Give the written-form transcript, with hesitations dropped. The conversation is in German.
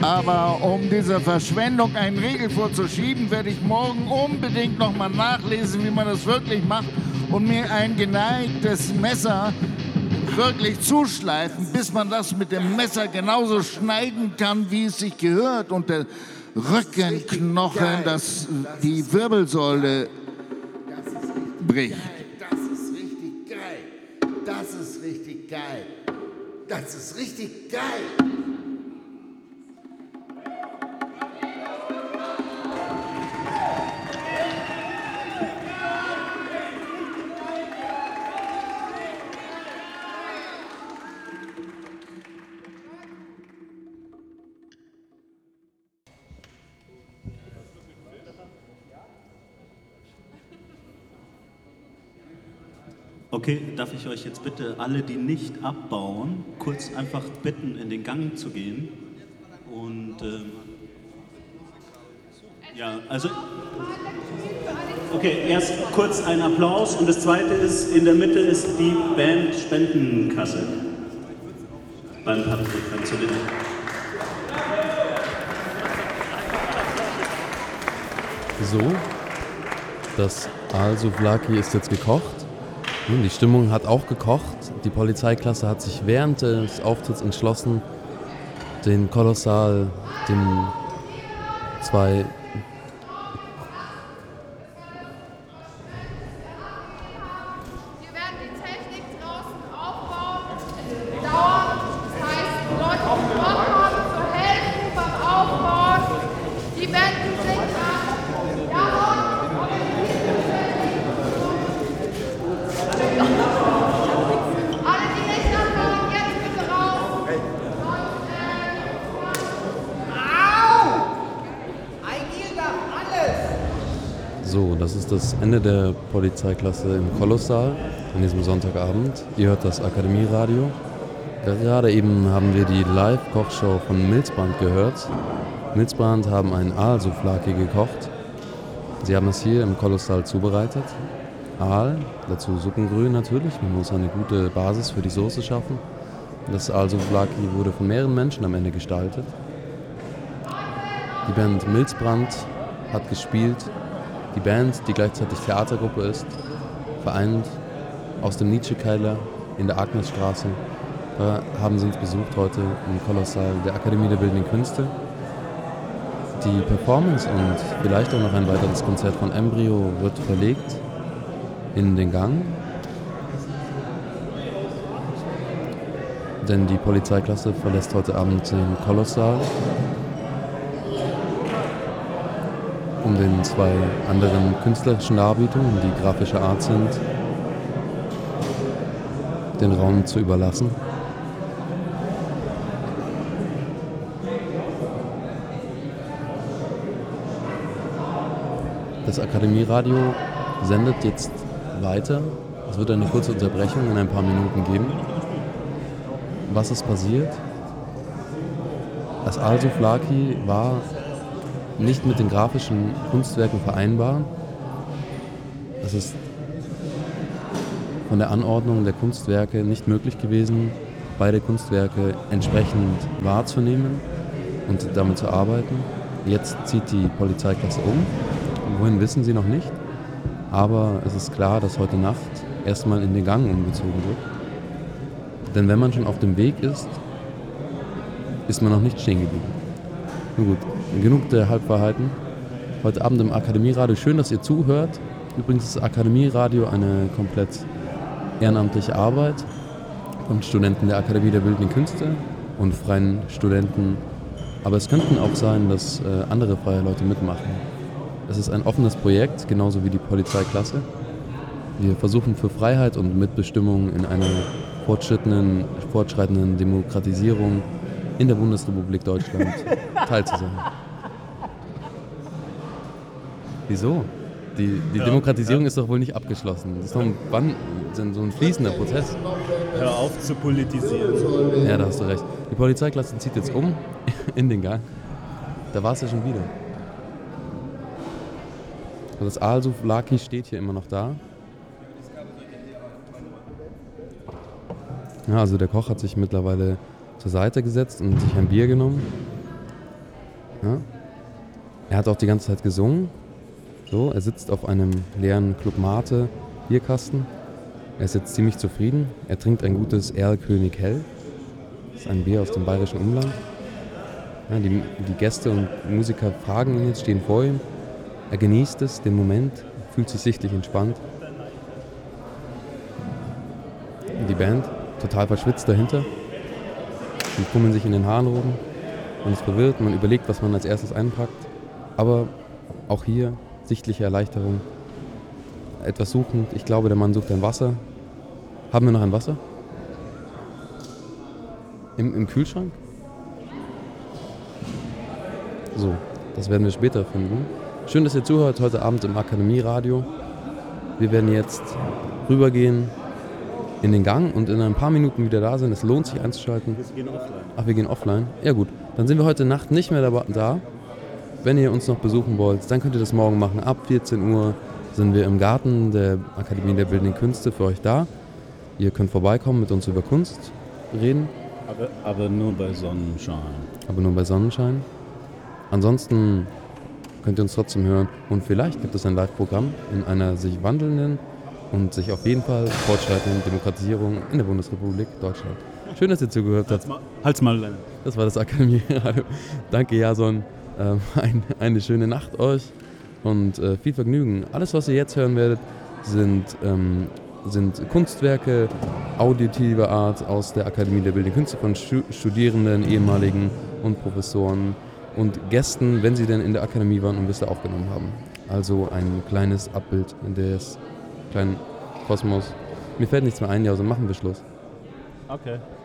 Aber um dieser Verschwendung einen Riegel vorzuschieben, werde ich morgen unbedingt nochmal nachlesen, wie man das wirklich macht und mir ein geneigtes Messer wirklich zuschleifen, bis man das mit dem Messer genauso schneiden kann, wie es sich gehört. Und der Rückenknochen, dass die Wirbelsäule bricht. Das ist richtig geil. Das ist richtig geil. Das ist richtig geil. Okay, darf ich euch jetzt bitte alle, die nicht abbauen, kurz einfach bitten, in den Gang zu gehen? Und ja, also okay, erst kurz ein Applaus und das zweite ist, in der Mitte ist die Band Spendenkasse. Beim Patrick, kannst du den... So, das Aal-Souvlaki ist jetzt gekocht. Die Stimmung hat auch gekocht. Die Polizeiklasse hat sich während des Auftritts entschlossen, den Kolossal, den zwei... Wir werden die Technik draußen aufbauen. Es dauert. Das heißt, die Leute, die dort kommen, zu helfen beim Aufbauen. Die wenden sich an. Alle, die nicht abbauen, jetzt bitte raus. So, das ist das Ende der Polizeiklasse im Kolossal an diesem Sonntagabend. Ihr hört das Akademieradio. Gerade eben haben wir die Live-Kochshow von Milzbrand gehört. Milzbrand haben ein Aal-Souvlaki gekocht. Sie haben es hier im Kolossal zubereitet. Aal, dazu Suppengrün natürlich. Man muss eine gute Basis für die Soße schaffen. Das Aal-Souvlaki wurde von mehreren Menschen am Ende gestaltet. Die Band Milzbrand hat gespielt. Die Band, die gleichzeitig Theatergruppe ist, vereint aus dem Nietzsche-Keiler in der Agnesstraße. Da haben sie uns besucht heute im Kolossal der Akademie der Bildenden Künste. Die Performance und vielleicht auch noch ein weiteres Konzert von Embryo wird verlegt in den Gang. Denn die Polizeiklasse verlässt heute Abend den Kolossal, um den zwei anderen künstlerischen Darbietungen, die grafische Art sind, den Raum zu überlassen. Das Akademieradio sendet jetzt weiter. Es wird eine kurze Unterbrechung in ein paar Minuten geben. Was ist passiert? Das Aal-Souvlaki war nicht mit den grafischen Kunstwerken vereinbar. Es ist von der Anordnung der Kunstwerke nicht möglich gewesen, beide Kunstwerke entsprechend wahrzunehmen und damit zu arbeiten. Jetzt zieht die Polizeiklasse um. Wohin wissen sie noch nicht. Aber es ist klar, dass heute Nacht erstmal in den Gang umgezogen wird. Denn wenn man schon auf dem Weg ist, ist man noch nicht stehen geblieben. Nun gut, genug der Halbwahrheiten. Heute Abend im Akademieradio. Schön, dass ihr zuhört. Übrigens ist das Akademieradio eine komplett ehrenamtliche Arbeit von Studenten der Akademie der Bildenden Künste und freien Studenten. Aber es könnten auch sein, dass andere freie Leute mitmachen. Es ist ein offenes Projekt, genauso wie die Polizeiklasse. Wir versuchen für Freiheit und Mitbestimmung in einer fortschreitenden Demokratisierung in der Bundesrepublik Deutschland teil zu sein. Wieso? Die Demokratisierung ist doch wohl nicht abgeschlossen. Das ist doch so ein fließender Prozess. Hör auf zu politisieren. Ja, da hast du recht. Die Polizeiklasse zieht jetzt um in den Gang. Da war es ja schon wieder. Das Aal-Souvlaki steht hier immer noch da. Ja, also der Koch hat sich mittlerweile zur Seite gesetzt und sich ein Bier genommen. Ja? Er hat auch die ganze Zeit gesungen. So, er sitzt auf einem leeren Club Mate Bierkasten. Er ist jetzt ziemlich zufrieden. Er trinkt ein gutes Erlkönig Hell. Das ist ein Bier aus dem bayerischen Umland. Ja, die Gäste und Musiker fragen ihn jetzt, stehen vor ihm. Er genießt es, den Moment, fühlt sich sichtlich entspannt. Die Band, total verschwitzt dahinter. Die fummeln sich in den Haaren rum. Man ist verwirrt, man überlegt, was man als erstes einpackt. Aber auch hier sichtliche Erleichterung. Etwas suchend. Ich glaube, der Mann sucht ein Wasser. Haben wir noch ein Wasser? Im Kühlschrank? So, das werden wir später finden. Schön, dass ihr zuhört heute Abend im Akademieradio. Wir werden jetzt rübergehen in den Gang und in ein paar Minuten wieder da sein. Es lohnt sich einzuschalten. Wir gehen offline. Ach, wir gehen offline? Ja gut, dann sind wir heute Nacht nicht mehr da. Wenn ihr uns noch besuchen wollt, dann könnt ihr das morgen machen. Ab 14 Uhr sind wir im Garten der Akademie der Bildenden Künste für euch da. Ihr könnt vorbeikommen, mit uns über Kunst reden. Aber nur bei Sonnenschein. Aber nur bei Sonnenschein. Ansonsten könnt ihr uns trotzdem hören. Und vielleicht gibt es ein Live-Programm in einer sich wandelnden und sich auf jeden Fall fortschreitenden Demokratisierung in der Bundesrepublik Deutschland. Schön, dass ihr zugehört habt. Halt's mal, Lennon. Das war das Akademieradio. Danke, Jason. Eine schöne Nacht euch und viel Vergnügen. Alles, was ihr jetzt hören werdet, sind Kunstwerke auditiver Art aus der Akademie der Bildenden Künste von Studierenden, ehemaligen und Professoren und Gästen, wenn sie denn in der Akademie waren und bis da aufgenommen haben. Also ein kleines Abbild in des kleinen Kosmos. Mir fällt nichts mehr ein, ja, also machen wir Schluss. Okay.